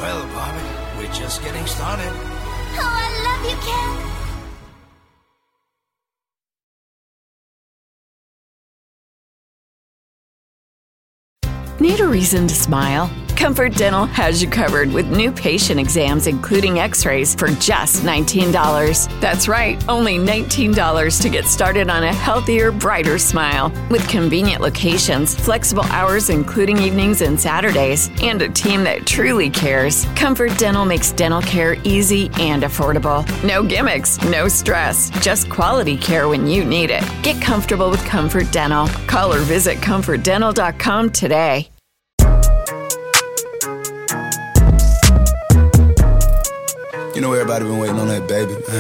Well, Bobby, we're just getting started. Oh, I love you, Ken. Need a reason to smile? Comfort Dental has you covered with new patient exams, including x-rays, for just $19. That's right, only $19 to get started on a healthier, brighter smile. With convenient locations, flexible hours including evenings and Saturdays, and a team that truly cares, Comfort Dental makes dental care easy and affordable. No gimmicks, no stress, just quality care when you need it. Get comfortable with Comfort Dental. Call or visit ComfortDental.com today. You know everybody been waiting on that baby, man.